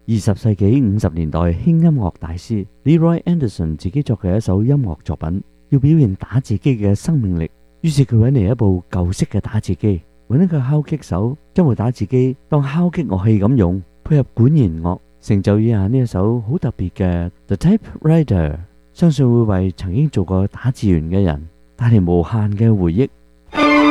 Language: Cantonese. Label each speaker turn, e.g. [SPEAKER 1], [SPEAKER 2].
[SPEAKER 1] 20世紀50年代輕音樂大師 Leroy Anderson 自己作嘅一首音樂作品，要表現打字機嘅生命力，於是佢揾嚟一部舊式嘅打字機，揾一個敲擊手將部打字機當敲擊樂器咁用，配合管弦樂，成就以下呢一首好特別嘅 The Typewriter， 相信會為曾經做過打字員嘅人帶嚟無限嘅回憶。